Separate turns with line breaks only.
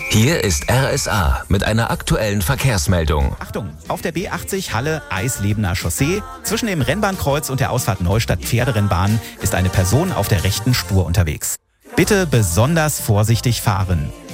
Hier ist RSA mit einer aktuellen Verkehrsmeldung.
Achtung, auf der B80 Halle-Eislebener Chaussee zwischen dem Rennbahnkreuz und der Ausfahrt Neustadt Pferderennbahn ist eine Person auf der rechten Spur unterwegs. Bitte besonders vorsichtig fahren.